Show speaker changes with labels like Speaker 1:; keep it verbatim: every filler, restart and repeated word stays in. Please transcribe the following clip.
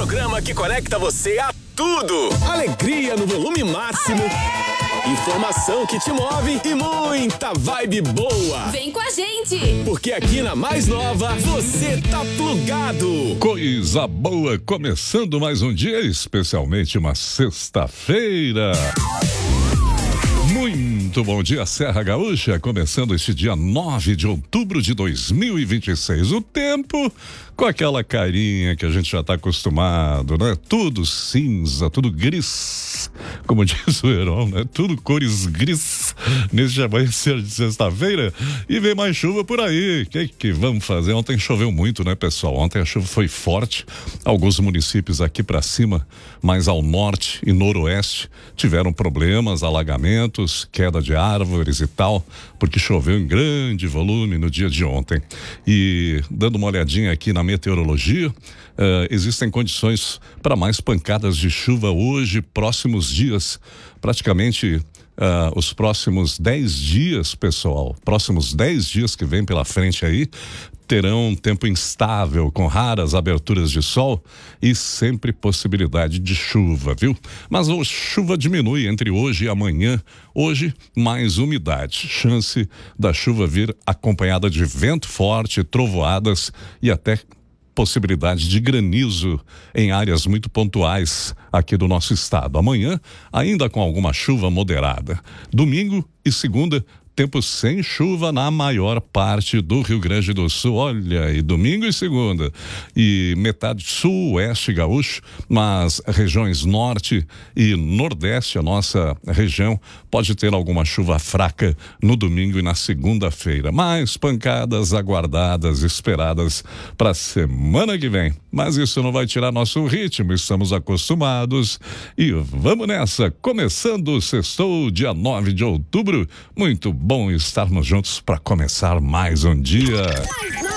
Speaker 1: programa que conecta você a tudo. Alegria no volume máximo. Informação que te move e muita vibe boa.
Speaker 2: Vem com a gente.
Speaker 1: Porque aqui na Mais Nova, você tá plugado.
Speaker 3: Coisa boa, começando mais um dia, especialmente uma sexta-feira. Muito bom dia, Serra Gaúcha, começando este dia nove de outubro de dois mil e vinte e seis. O tempo com aquela carinha que a gente já está acostumado, né? Tudo cinza, tudo gris, como diz o Heron, né? Tudo cores gris neste amanhecer de sexta-feira, e vem mais chuva por aí. O que que vamos fazer? Ontem choveu muito, né, pessoal? Ontem a chuva foi forte. Alguns municípios aqui para cima, mais ao norte e noroeste, tiveram problemas, alagamentos, queda de árvores e tal, porque choveu em grande volume no dia de ontem. E dando uma olhadinha aqui na meteorologia, uh, existem condições para mais pancadas de chuva hoje, próximos dias, praticamente uh, os próximos dez dias, pessoal, próximos dez dias que vem pela frente aí, terão um tempo instável, com raras aberturas de sol e sempre possibilidade de chuva, viu? Mas a chuva diminui entre hoje e amanhã. Hoje, mais umidade. Chance da chuva vir acompanhada de vento forte, trovoadas e até possibilidade de granizo em áreas muito pontuais aqui do nosso estado. Amanhã, ainda com alguma chuva moderada. Domingo e segunda, tempo sem chuva na maior parte do Rio Grande do Sul. Olha, e domingo e segunda. E metade sul, oeste gaúcho, mas regiões norte e nordeste, a nossa região, pode ter alguma chuva fraca no domingo e na segunda-feira. Mais pancadas aguardadas, esperadas para a semana que vem. Mas isso não vai tirar nosso ritmo, estamos acostumados. E vamos nessa, começando o sextou, dia nove de outubro. Muito bom estarmos juntos para começar mais um dia.